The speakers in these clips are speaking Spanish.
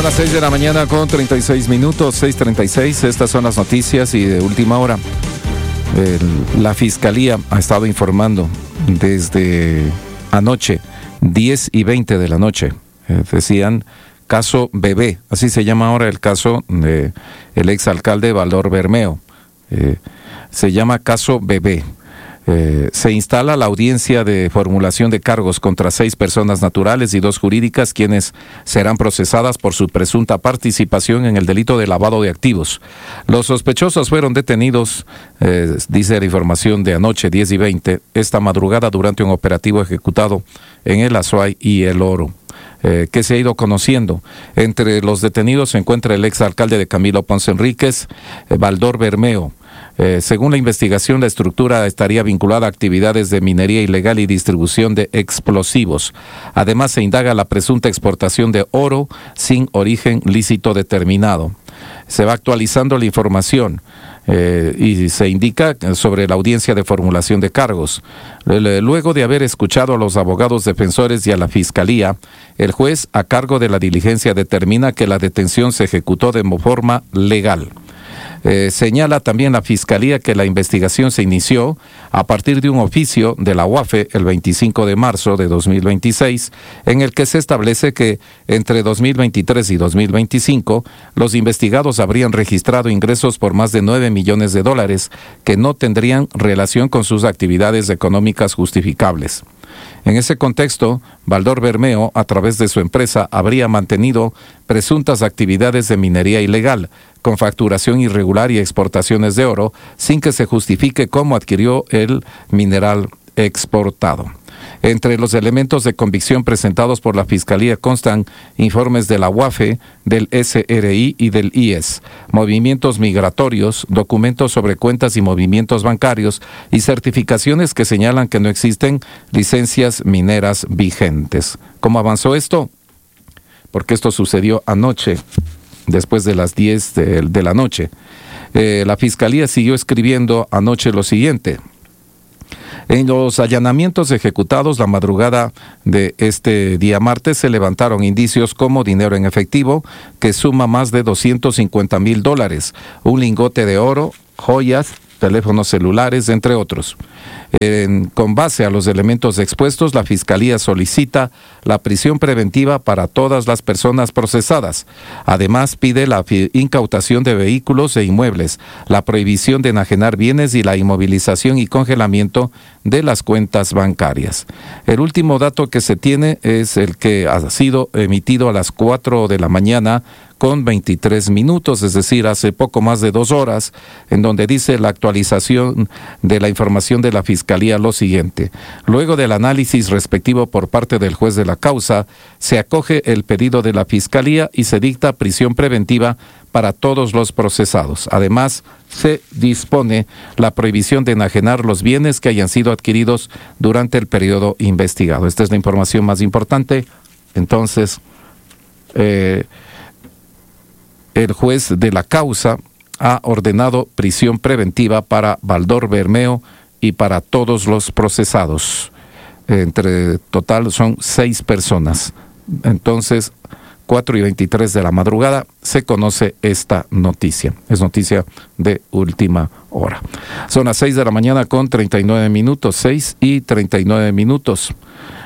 Son las 6 de la mañana con 36 minutos, 6:36. Estas son las noticias y de última hora. La Fiscalía ha estado informando desde anoche, 10:20 de la noche. Decían caso Bebé, así se llama ahora el caso del exalcalde Baldor Bermeo. Se llama caso Bebé. Se instala la audiencia de formulación de cargos contra 6 personas naturales y 2 jurídicas, quienes serán procesadas por su presunta participación en el delito de lavado de activos. Los sospechosos fueron detenidos, dice la información de anoche, 10:20, esta madrugada durante un operativo ejecutado en el Azuay y el Oro. Que se ha ido conociendo. Entre los detenidos se encuentra el exalcalde de Camilo Ponce Enríquez, Baldor Bermeo. Según la investigación, la estructura estaría vinculada a actividades de minería ilegal y distribución de explosivos. Además, se indaga la presunta exportación de oro sin origen lícito determinado. Se va actualizando la información y se indica sobre la audiencia de formulación de cargos. Luego de haber escuchado a los abogados defensores y a la Fiscalía, el juez a cargo de la diligencia determina que la detención se ejecutó de forma legal. Señala también la Fiscalía que la investigación se inició a partir de un oficio de la UAFE el 25 de marzo de 2026, en el que se establece que entre 2023 y 2025 los investigados habrían registrado ingresos por más de $9 millones que no tendrían relación con sus actividades económicas justificables. En ese contexto, Baldor Bermeo, a través de su empresa, habría mantenido presuntas actividades de minería ilegal, con facturación irregular y exportaciones de oro, sin que se justifique cómo adquirió el mineral exportado. Entre los elementos de convicción presentados por la Fiscalía constan informes de la UAFE, del SRI y del IES, movimientos migratorios, documentos sobre cuentas y movimientos bancarios y certificaciones que señalan que no existen licencias mineras vigentes. ¿Cómo avanzó esto? Porque esto sucedió anoche, después de las 10 de la noche. La Fiscalía siguió escribiendo anoche lo siguiente. En los allanamientos ejecutados la madrugada de este día martes se levantaron indicios como dinero en efectivo que suma más de $250,000, un lingote de oro, joyas, teléfonos celulares, entre otros. Con base a los elementos expuestos, la Fiscalía solicita la prisión preventiva para todas las personas procesadas. Además, pide la incautación de vehículos e inmuebles, la prohibición de enajenar bienes y la inmovilización y congelamiento de las cuentas bancarias. El último dato que se tiene es el que ha sido emitido a las 4 de la mañana con 23 minutos, es decir, hace poco más de 2 horas, en donde dice la actualización de la información de la Fiscalía lo siguiente. Luego del análisis respectivo por parte del juez de la causa, se acoge el pedido de la Fiscalía y se dicta prisión preventiva para todos los procesados. Además, se dispone la prohibición de enajenar los bienes que hayan sido adquiridos durante el periodo investigado. Esta es la información más importante. Entonces, el juez de la causa ha ordenado prisión preventiva para Baldor Bermeo y para todos los procesados. Entre total son 6 personas. Entonces, 4:23 de la madrugada se conoce esta noticia. Es noticia de última hora. Son las 6 de la mañana con 39 minutos, 6:39.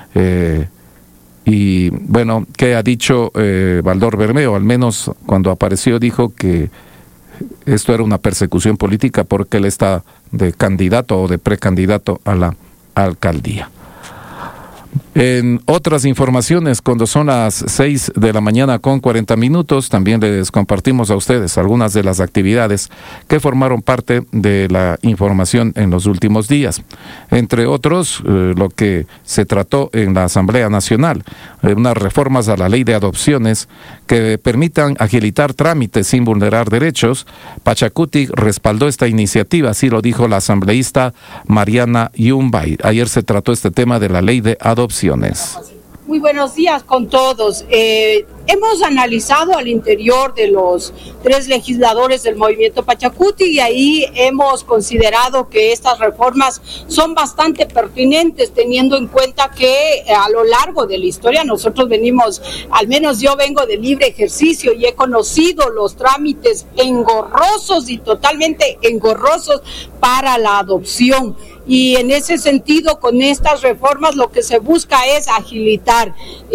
Y bueno, ¿qué ha dicho Baldor Bermeo? Al menos cuando apareció dijo que esto era una persecución política porque él está de candidato o de precandidato a la alcaldía. En otras informaciones, cuando son las 6 de la mañana con 40 minutos, también les compartimos a ustedes algunas de las actividades que formaron parte de la información en los últimos días. Entre otros, lo que se trató en la Asamblea Nacional, unas reformas a la ley de adopciones que permitan agilitar trámites sin vulnerar derechos. Pachacuti respaldó esta iniciativa, así lo dijo la asambleísta Mariana Yumbay. Ayer se trató este tema de la ley de adopciones. Muy buenos días con todos. Hemos analizado al interior de los 3 legisladores del movimiento Pachacuti y ahí hemos considerado que estas reformas son bastante pertinentes, teniendo en cuenta que a lo largo de la historia nosotros venimos, al menos yo vengo de libre ejercicio y he conocido los trámites engorrosos y totalmente engorrosos para la adopción. Y en ese sentido, con estas reformas lo que se busca es agilitar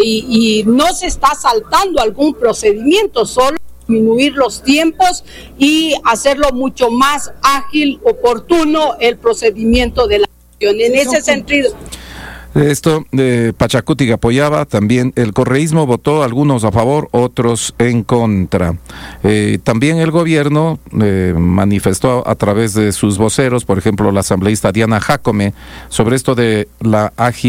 y no se está saltando algún procedimiento, solo disminuir los tiempos y hacerlo mucho más ágil, oportuno el procedimiento de la adopción. En ese sentido... Esto de Pachacuti apoyaba, también el correísmo votó, algunos a favor, otros en contra. También el gobierno manifestó a través de sus voceros, por ejemplo la asambleísta Diana Jacome, sobre esto de la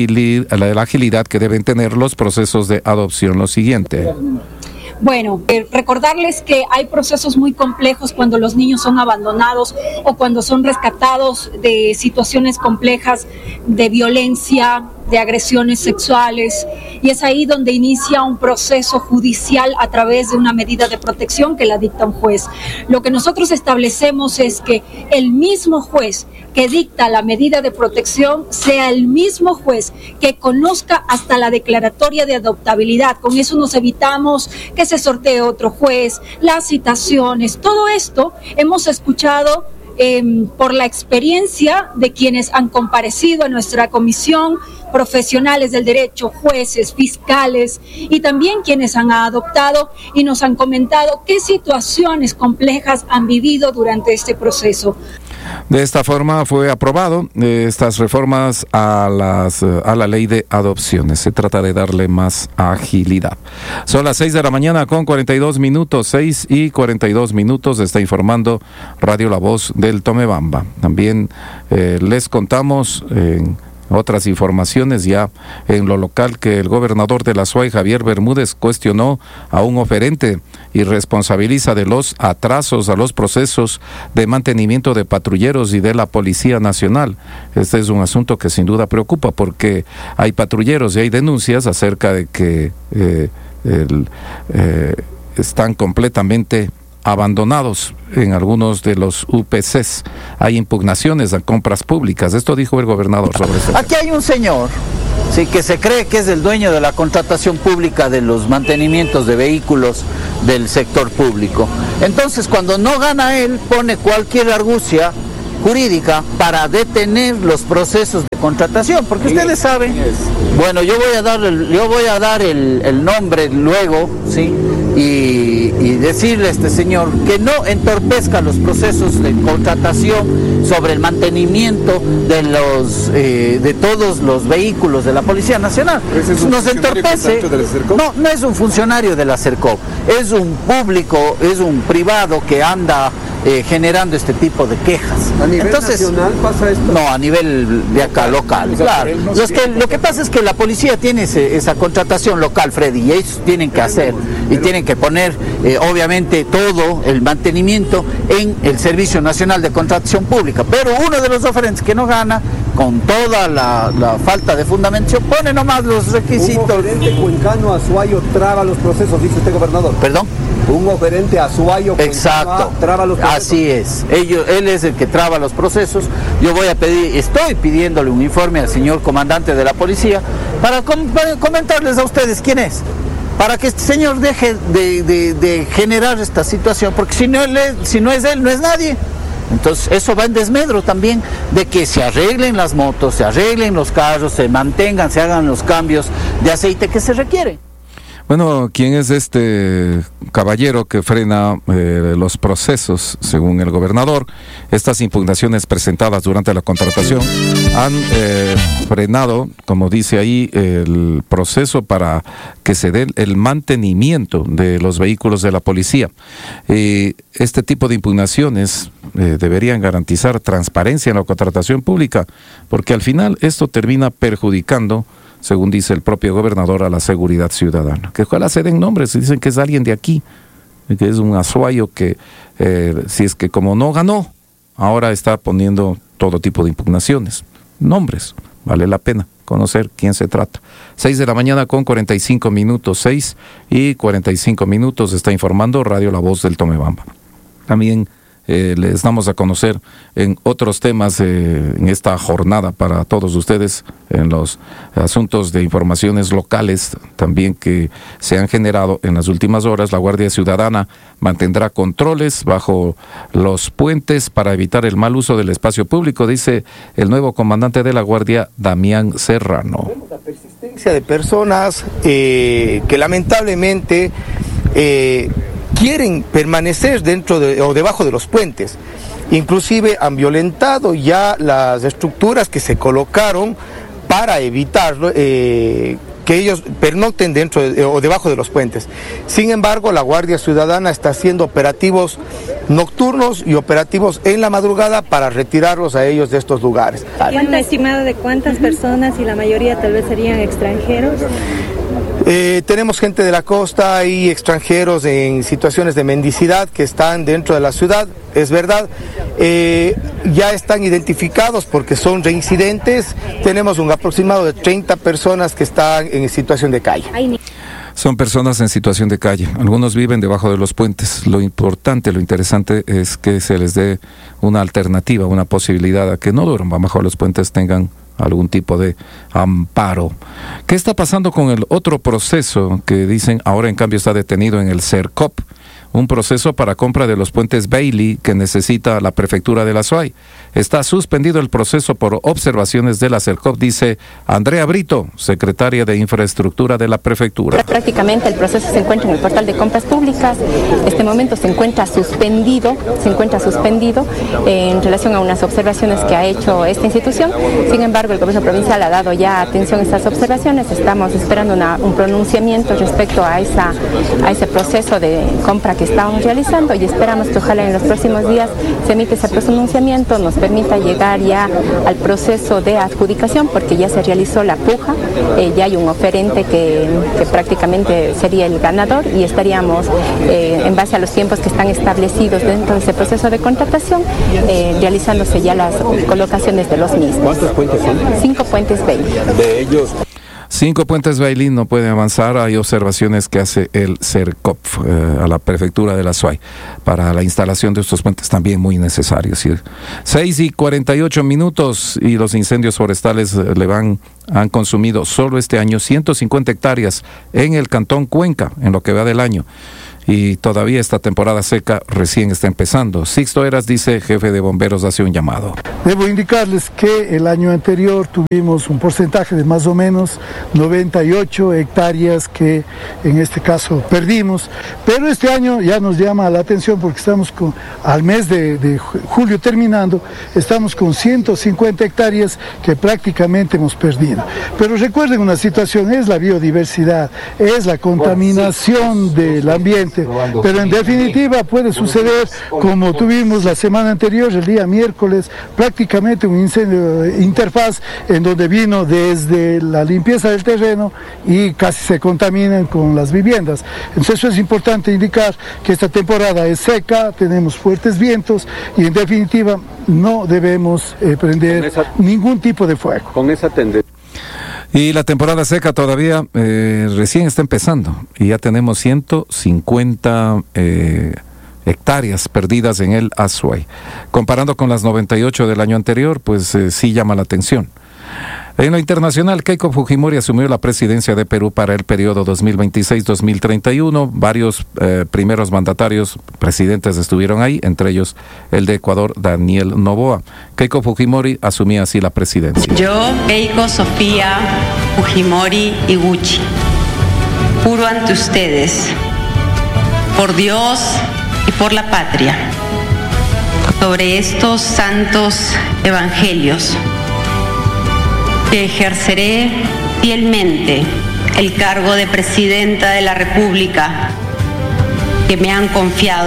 agilidad que deben tener los procesos de adopción. Lo siguiente. Bueno, recordarles que hay procesos muy complejos cuando los niños son abandonados o cuando son rescatados de situaciones complejas de violencia, de agresiones sexuales, y es ahí donde inicia un proceso judicial a través de una medida de protección que la dicta un juez. Lo que nosotros establecemos es que el mismo juez que dicta la medida de protección sea el mismo juez que conozca hasta la declaratoria de adoptabilidad. Con eso nos evitamos que se sortee otro juez, las citaciones, todo esto hemos escuchado por la experiencia de quienes han comparecido a nuestra comisión, profesionales del derecho, jueces, fiscales y también quienes han adoptado y nos han comentado qué situaciones complejas han vivido durante este proceso. De esta forma fue aprobado estas reformas a la ley de adopciones. Se trata de darle más agilidad. Son las 6 de la mañana con 42 minutos, 6 y 42 minutos, está informando Radio La Voz del Tomebamba. También les contamos en otras informaciones ya en lo local que el gobernador de la SUAY, Javier Bermúdez, cuestionó a un oferente y responsabiliza de los atrasos a los procesos de mantenimiento de patrulleros y de la Policía Nacional. Este es un asunto que sin duda preocupa porque hay patrulleros y hay denuncias acerca de que están completamente abandonados en algunos de los UPCs. Hay impugnaciones a compras públicas. Esto dijo el gobernador sobre esto. Aquí hay un señor, sí, que se cree que es el dueño de la contratación pública de los mantenimientos de vehículos del sector público. Entonces, cuando no gana él, pone cualquier argucia jurídica para detener los procesos de contratación, porque ustedes saben, bueno, yo voy a dar el nombre luego, ¿sí? Y decirle a este señor que no entorpezca los procesos de contratación sobre el mantenimiento de todos los vehículos de la Policía Nacional. Nos entorpece. No es un funcionario de la CERCOP, es un público, es un privado que anda generando este tipo de quejas. ¿A nivel nacional pasa esto? No, a nivel de acá, local, claro. Lo que pasa es que la policía tiene esa contratación local, Freddy, y ellos tienen que hacer, y tienen que poner, obviamente, todo el mantenimiento en el Servicio Nacional de Contratación Pública. Pero uno de los oferentes que no gana, con toda la falta de fundamento, pone nomás los requisitos. Un oferente cuencano Azuayo traba los procesos, dice usted, gobernador. ¿Perdón? Un oferente Azuayo exacto, traba los procesos. Así es, él es el que traba los procesos. Yo estoy pidiéndole un informe al señor comandante de la policía para comentarles a ustedes quién es, para que este señor deje de generar esta situación, porque si no es él, no es nadie. Entonces eso va en desmedro también de que se arreglen las motos, se arreglen los carros, se mantengan, se hagan los cambios de aceite que se requieren. Bueno, ¿quién es este caballero que frena los procesos? Según el gobernador, estas impugnaciones presentadas durante la contratación han frenado, como dice ahí, el proceso para que se dé el mantenimiento de los vehículos de la policía. Este tipo de impugnaciones deberían garantizar transparencia en la contratación pública, porque al final esto termina perjudicando, según dice el propio gobernador, a la seguridad ciudadana. Que ojalá se den nombres, si dicen que es alguien de aquí, que es un azuayo que, si es que como no ganó, ahora está poniendo todo tipo de impugnaciones. Nombres, Vale la pena conocer quién se trata. 6 de la mañana con 45 minutos, 6 y 45 minutos, está informando Radio La Voz del Tomebamba. También les damos a conocer en otros temas en esta jornada para todos ustedes, en los asuntos de informaciones locales también que se han generado en las últimas horas. La Guardia Ciudadana mantendrá controles bajo los puentes para evitar el mal uso del espacio público, dice el nuevo comandante de la Guardia, Damián Serrano. La persistencia de personas que lamentablemente quieren permanecer dentro o debajo de los puentes. Inclusive han violentado ya las estructuras que se colocaron para evitar que ellos pernocten dentro o debajo de los puentes. Sin embargo, la Guardia Ciudadana está haciendo operativos nocturnos y operativos en la madrugada para retirarlos a ellos de estos lugares. ¿Tiene una estimada de cuántas personas, y la mayoría tal vez serían extranjeros? Tenemos gente de la costa y extranjeros en situaciones de mendicidad que están dentro de la ciudad, es verdad. Ya están identificados porque son reincidentes. Tenemos un aproximado de 30 personas que están en situación de calle. Son personas en situación de calle. Algunos viven debajo de los puentes. Lo importante, lo interesante es que se les dé una alternativa, una posibilidad a que no duerman bajo los puentes, tengan algún tipo de amparo. ¿Qué está pasando con el otro proceso que dicen ahora en cambio está detenido en el CERCOP? Un proceso para compra de los puentes Bailey que necesita la prefectura de la SUAY. Está suspendido el proceso por observaciones de la CERCOP, dice Andrea Brito, secretaria de Infraestructura de la prefectura. Prácticamente el proceso se encuentra en el portal de compras públicas. Este momento se encuentra suspendido en relación a unas observaciones que ha hecho esta institución. Sin embargo, el gobierno provincial ha dado ya atención a estas observaciones. Estamos esperando un pronunciamiento respecto a ese proceso de compra que estamos realizando, y esperamos que ojalá en los próximos días se emita ese pronunciamiento, nos permita llegar ya al proceso de adjudicación, porque ya se realizó la puja, ya hay un oferente que prácticamente sería el ganador, y estaríamos en base a los tiempos que están establecidos dentro de ese proceso de contratación, realizándose ya las colocaciones de los mismos. ¿Cuántos puentes son? 5 puentes 20. De ellos 5 puentes Bailey no pueden avanzar. Hay observaciones que hace el CERCOP a la prefectura de la SUAY para la instalación de estos puentes, también muy necesarios. 6 y 48 minutos y los incendios forestales han consumido solo este año 150 hectáreas en el cantón Cuenca, en lo que va del año. Y todavía esta temporada seca recién está empezando. Sixto Eras, dice, jefe de bomberos, hace un llamado. Debo indicarles que el año anterior tuvimos un porcentaje de más o menos 98 hectáreas que en este caso perdimos, pero este año ya nos llama la atención porque estamos al mes de julio terminando, estamos con 150 hectáreas que prácticamente hemos perdido. Pero recuerden una situación, es la biodiversidad, es la contaminación del ambiente. Pero en definitiva puede suceder como tuvimos la semana anterior, el día miércoles, prácticamente un incendio interfaz en donde vino desde la limpieza del terreno y casi se contaminan con las viviendas. Entonces eso es importante indicar que esta temporada es seca, tenemos fuertes vientos y en definitiva no debemos prender ningún tipo de fuego. con esa tendencia. Y la temporada seca todavía recién está empezando y ya tenemos 150 hectáreas perdidas en el Azuay. Comparando con las 98 del año anterior, pues sí llama la atención. En lo internacional, Keiko Fujimori asumió la presidencia de Perú para el periodo 2026-2031. Varios primeros mandatarios, presidentes estuvieron ahí, entre ellos el de Ecuador, Daniel Noboa. Keiko Fujimori asumía así la presidencia. Yo, Keiko Sofía Fujimori Iguchi, juro ante ustedes, por Dios y por la patria, sobre estos santos evangelios, que ejerceré fielmente el cargo de Presidenta de la República que me han confiado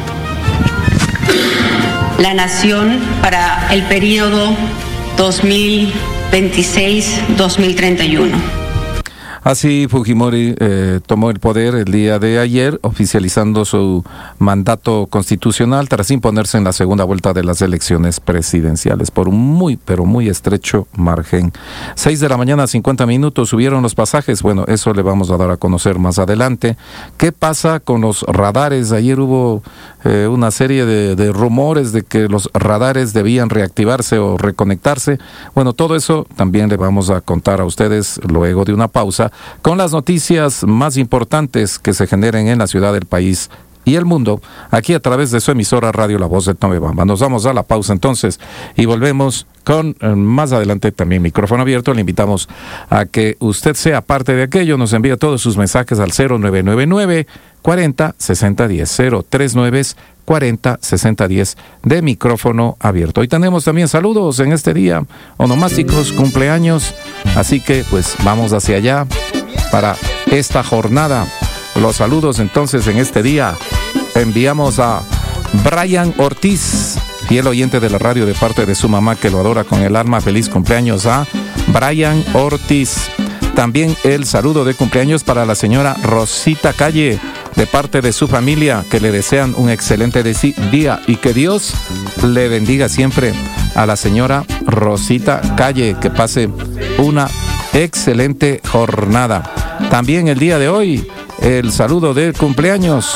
la nación para el periodo 2026-2031. Así Fujimori tomó el poder el día de ayer, oficializando su mandato constitucional tras imponerse en la segunda vuelta de las elecciones presidenciales por un muy, pero muy estrecho margen. 6 de la mañana, 50 minutos, subieron los pasajes. Bueno, eso le vamos a dar a conocer más adelante. ¿Qué pasa con los radares? Ayer hubo una serie de rumores de que los radares debían reactivarse o reconectarse. Bueno, todo eso también le vamos a contar a ustedes luego de una pausa con las noticias más importantes que se generen en la ciudad, del país y el mundo, aquí a través de su emisora Radio La Voz de Tomebamba. Nos vamos a la pausa entonces y volvemos con más adelante también micrófono abierto. Le invitamos a que usted sea parte de aquello. Nos envía todos sus mensajes al 0999 40 60 10 039 40 60 10 de micrófono abierto. Hoy tenemos también saludos en este día, onomásticos, cumpleaños, así que pues vamos hacia allá para esta jornada. Los saludos entonces en este día enviamos a Brian Ortiz, fiel oyente de la radio de parte de su mamá que lo adora con el alma. Feliz cumpleaños a Brian Ortiz. También el saludo de cumpleaños para la señora Rosita Calle, de parte de su familia, que le desean un excelente día y que Dios le bendiga siempre a la señora Rosita Calle. Que pase una excelente jornada. También el día de hoy, el saludo del cumpleaños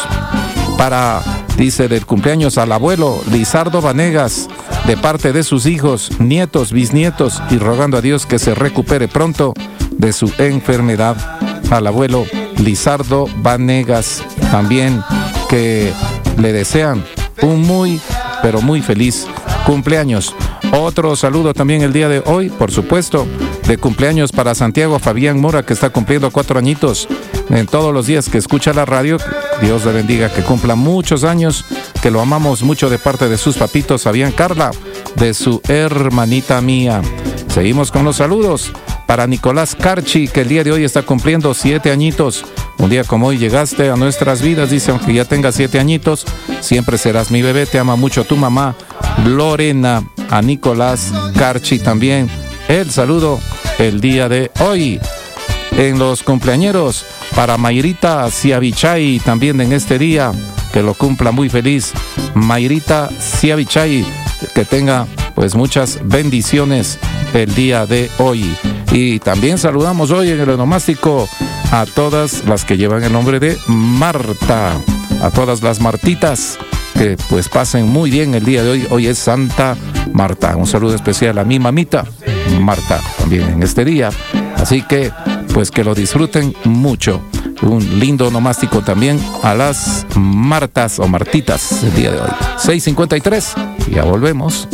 del cumpleaños al abuelo Lizardo Vanegas, de parte de sus hijos, nietos, bisnietos, y rogando a Dios que se recupere pronto de su enfermedad. Al abuelo Lizardo Vanegas también, que le desean un muy, pero muy feliz cumpleaños. Otro saludo también el día de hoy, por supuesto, de cumpleaños para Santiago Fabián Mora, que está cumpliendo 4 añitos. En todos los días que escucha la radio, Dios le bendiga, que cumpla muchos años, que lo amamos mucho de parte de sus papitos, Fabián Carla, de su hermanita mía. Seguimos con los saludos para Nicolás Carchi, que el día de hoy está cumpliendo 7 añitos. Un día como hoy llegaste a nuestras vidas, dice, aunque ya tengas 7 añitos, siempre serás mi bebé, te ama mucho tu mamá, Lorena. A Nicolás Carchi también el saludo el día de hoy. En los cumpleañeros para Mayrita Ciavichay también en este día, que lo cumpla muy feliz Mayrita Ciavichay, que tenga pues muchas bendiciones el día de hoy. Y también saludamos hoy en el onomástico a todas las que llevan el nombre de Marta, a todas las Martitas, que pues pasen muy bien el día de hoy. Hoy es Santa Marta. Un saludo especial a mi mamita Marta también en este día. Así que pues que lo disfruten mucho. Un lindo onomástico también a las Martas o Martitas el día de hoy. 6:53, ya volvemos.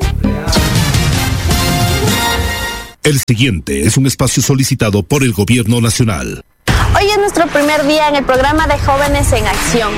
El siguiente es un espacio solicitado por el Gobierno Nacional. Hoy es nuestro primer día en el programa de Jóvenes en Acción.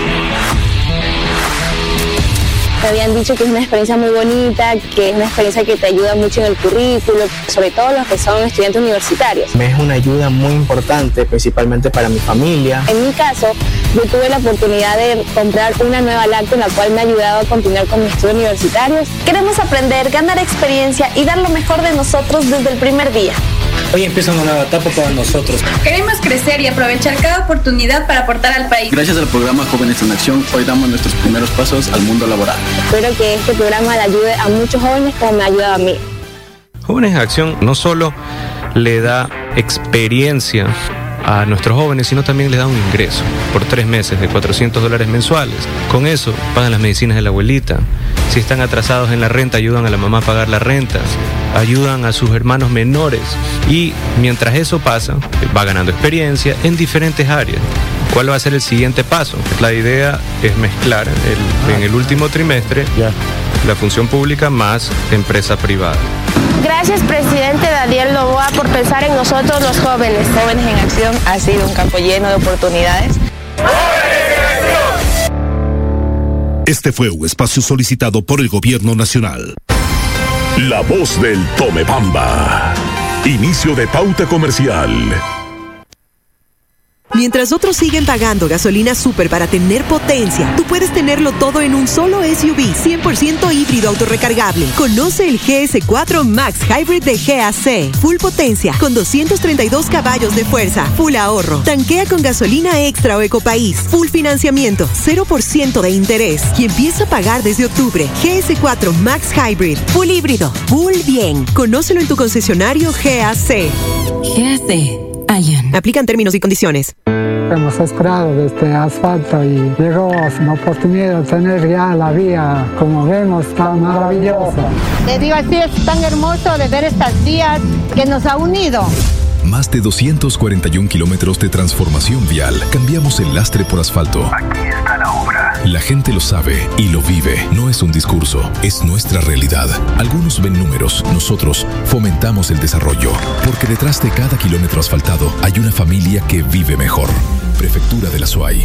Me habían dicho que es una experiencia muy bonita, que es una experiencia que te ayuda mucho en el currículo, sobre todo los que son estudiantes universitarios. Es una ayuda muy importante, principalmente para mi familia. En mi caso, yo tuve la oportunidad de comprar una nueva laptop, la cual me ha ayudado a continuar con mis estudios universitarios. Queremos aprender, ganar experiencia y dar lo mejor de nosotros desde el primer día. Hoy empieza una nueva etapa para nosotros. Queremos crecer y aprovechar cada oportunidad para aportar al país. Gracias al programa Jóvenes en Acción, hoy damos nuestros primeros pasos al mundo laboral. Espero que este programa le ayude a muchos jóvenes como me ha ayudado a mí. Jóvenes en Acción no solo le da experiencia a nuestros jóvenes, sino también les da un ingreso por 3 meses de $400 mensuales. Con eso pagan las medicinas de la abuelita. Si están atrasados en la renta, ayudan a la mamá a pagar las rentas, ayudan a sus hermanos menores, y mientras eso pasa, va ganando experiencia en diferentes áreas. ¿Cuál va a ser el siguiente paso? La idea es mezclar en el último trimestre la función pública más empresa privada. Gracias, presidente Daniel Noboa, por pensar en nosotros los jóvenes. Jóvenes en Acción ha sido un campo lleno de oportunidades. Este fue un espacio solicitado por el Gobierno Nacional. La voz del Tomebamba. Inicio de pauta comercial. Mientras otros siguen pagando gasolina súper para tener potencia, tú puedes tenerlo todo en un solo SUV 100% híbrido autorrecargable. Conoce el GS4 Max Hybrid de GAC. Full potencia, con 232 caballos de fuerza. Full ahorro. Tanquea con gasolina extra o Ecopaís. Full financiamiento, 0% de interés. Y empieza a pagar desde octubre. GS4 Max Hybrid. Full híbrido. Full bien. Conócelo en tu concesionario GAC. GAC. Aplican términos y condiciones. Hemos esperado de este asfalto y llegó una oportunidad de tener ya la vía, como vemos, tan maravillosa. Te digo así, es tan hermoso de ver estas vías que nos ha unido. Más de 241 kilómetros de transformación vial. Cambiamos el lastre por asfalto. Aquí está la obra. La gente lo sabe y lo vive. No es un discurso, es nuestra realidad. Algunos ven números, nosotros fomentamos el desarrollo. Porque detrás de cada kilómetro asfaltado hay una familia que vive mejor. Prefectura de la Azuay.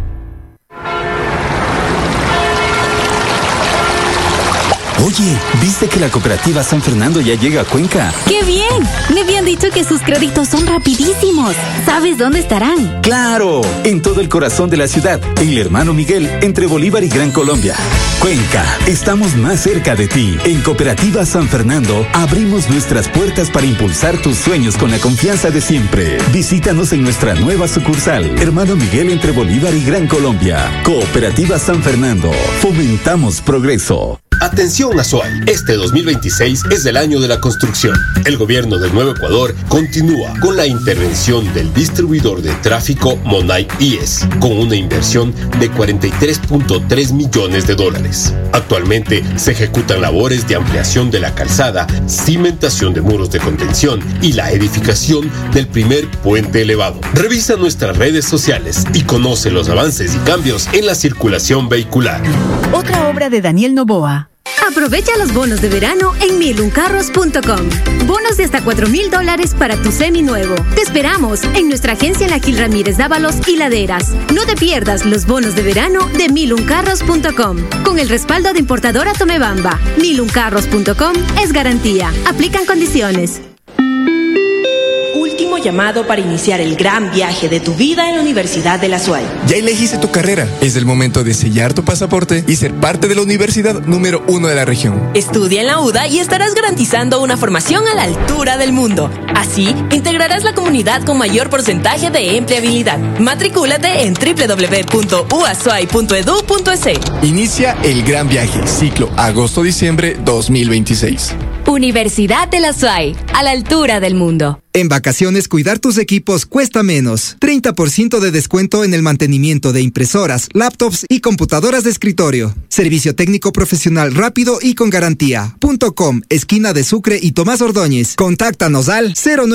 Oye, ¿viste que la cooperativa San Fernando ya llega a Cuenca? ¡Qué bien! Me habían dicho que sus créditos son rapidísimos. ¿Sabes dónde estarán? ¡Claro! En todo el corazón de la ciudad, en el Hermano Miguel, entre Bolívar y Gran Colombia. Cuenca, estamos más cerca de ti. En Cooperativa San Fernando, abrimos nuestras puertas para impulsar tus sueños con la confianza de siempre. Visítanos en nuestra nueva sucursal, Hermano Miguel, entre Bolívar y Gran Colombia. Cooperativa San Fernando, fomentamos progreso. Atención Azuay, este 2026 es el año de la construcción. El gobierno del Nuevo Ecuador continúa con la intervención del distribuidor de tráfico Monay IES, con una inversión de $43.3 millones. Actualmente se ejecutan labores de ampliación de la calzada, cimentación de muros de contención y la edificación del primer puente elevado. Revisa nuestras redes sociales y conoce los avances y cambios en la circulación vehicular. Otra obra de Daniel Noboa. Aprovecha los bonos de verano en miluncarros.com. Bonos de hasta $4,000 para tu seminuevo. Te esperamos en nuestra agencia en la Gil Ramírez Dávalos y Laderas. No te pierdas los bonos de verano de miluncarros.com. Con el respaldo de importadora Tomebamba. miluncarros.com es garantía. Aplican condiciones. Último llamado para iniciar el gran viaje de tu vida en la Universidad de la Azuay. Ya elegiste tu carrera. Es el momento de sellar tu pasaporte y ser parte de la universidad número 1 de la región. Estudia en la UDA y estarás garantizando una formación a la altura del mundo. Así, integrarás la comunidad con mayor porcentaje de empleabilidad. Matricúlate en www.uazuay.edu.es. Inicia el gran viaje, ciclo agosto-diciembre 2026. Universidad de la Azuay, a la altura del mundo. En vacaciones, cuidar tus equipos cuesta menos. 30% de descuento en el mantenimiento de impresoras, laptops y computadoras de escritorio. Servicio técnico profesional rápido y con garantía. .com, esquina de Sucre y Tomás Ordóñez. Contáctanos al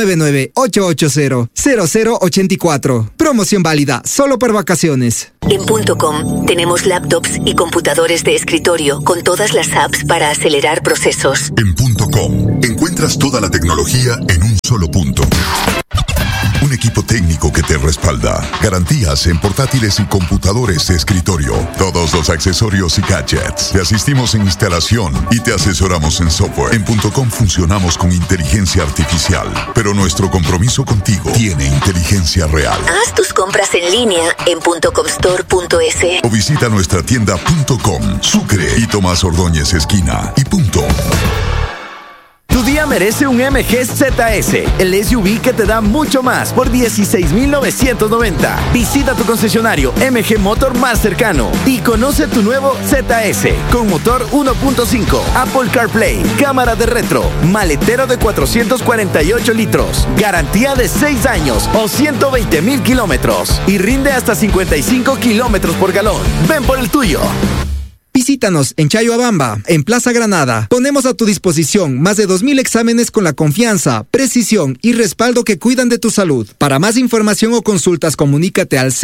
099-880-0084. Promoción válida solo por vacaciones. En .com tenemos laptops y computadores de escritorio con todas las apps para acelerar procesos. En .com encuentras toda la tecnología en un solo punto. Un equipo técnico que te respalda. Garantías en portátiles y computadores de escritorio. Todos los accesorios y gadgets. Te asistimos en instalación y te asesoramos en software. En .com funcionamos con inteligencia artificial, pero nuestro compromiso contigo tiene inteligencia real. Haz tus compras en línea en .comstore.es o visita nuestra tienda .com, Sucre y Tomás Ordóñez esquina y punto. Tu día merece un MG ZS, el SUV que te da mucho más por $16,990. Visita tu concesionario MG Motor más cercano y conoce tu nuevo ZS con motor 1.5, Apple CarPlay, cámara de retro, maletero de 448 litros, garantía de 6 años o 120,000 kilómetros y rinde hasta 55 kilómetros por galón. Ven por el tuyo. Visítanos en Chayoabamba, en Plaza Granada. Ponemos a tu disposición más de 2,000 exámenes con la confianza, precisión y respaldo que cuidan de tu salud. Para más información o consultas, comunícate al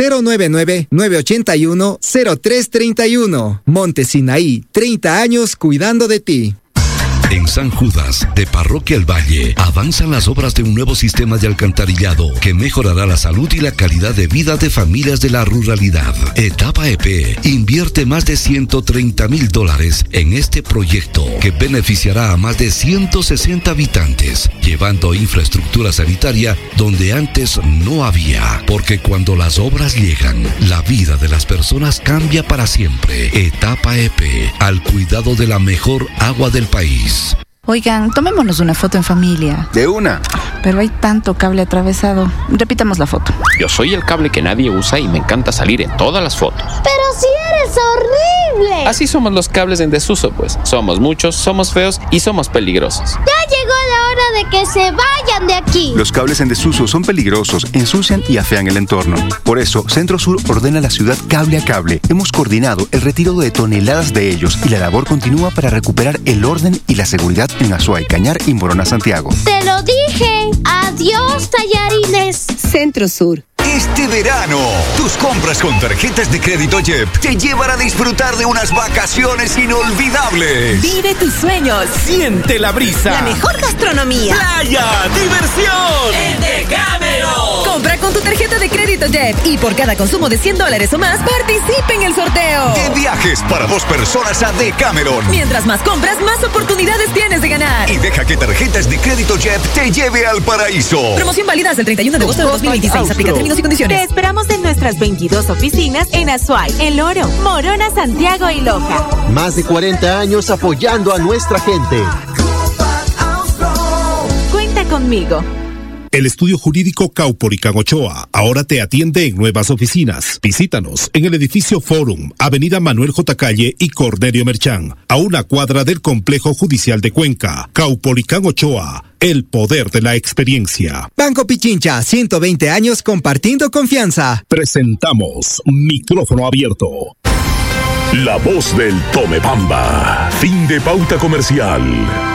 099-981-0331. Monte Sinaí, 30 años cuidando de ti. En En San Judas, de Parroquia El Valle, avanzan las obras de un nuevo sistema de alcantarillado que mejorará la salud y la calidad de vida de familias de la ruralidad. Etapa EP invierte más de $130,000 en este proyecto que beneficiará a más de 160 habitantes, llevando infraestructura sanitaria donde antes no había. Porque cuando las obras llegan, la vida de las personas cambia para siempre. Etapa EP, al cuidado de la mejor agua del país. Oigan, tomémonos una foto en familia. De una. Pero hay tanto cable atravesado. Repitamos la foto. Yo soy el cable que nadie usa y me encanta salir en todas las fotos. ¡Pero si eres horrible! Así somos los cables en desuso, pues. Somos muchos, somos feos y somos peligrosos. ¡Ya llegó la hora de que se vayan de aquí! Los cables en desuso son peligrosos, ensucian y afean el entorno. Por eso, Centro Sur ordena a la ciudad cable a cable. Hemos coordinado el retiro de toneladas de ellos y la labor continúa para recuperar el orden y la seguridad en Azuay, Cañar y Morona, Santiago. ¡Te lo dije! ¡Adiós, tallarines! Centro Sur. Este verano, tus compras con tarjetas de crédito JEP te llevan a disfrutar de unas vacaciones inolvidables. Vive tus sueños. Siente la brisa. La mejor gastronomía. Playa, diversión. ¡En Decámelo! Compra con tu tarjeta de crédito JEP y por cada consumo de $100 o más, participe en el sorteo. De viajes para 2 personas a Decameron. Mientras más compras, más oportunidades tienes de ganar. Y deja que tarjetas de crédito JEP te lleve al paraíso. Promoción válida hasta el 31 de agosto de 2026. Aplica términos y condiciones. Te esperamos en nuestras 22 oficinas en Azuay, El Oro, Morona, Santiago y Loja. Más de 40 años apoyando a nuestra gente. Cuenta conmigo. El estudio jurídico Caupolicán Ochoa ahora te atiende en nuevas oficinas. Visítanos en el edificio Forum, Avenida Manuel J. Calle y Cornelio Merchán, a una cuadra del Complejo Judicial de Cuenca. Caupolicán Ochoa, el poder de la experiencia. Banco Pichincha, 120 años compartiendo confianza. Presentamos Micrófono Abierto. La voz del Tomebamba. Fin de pauta comercial.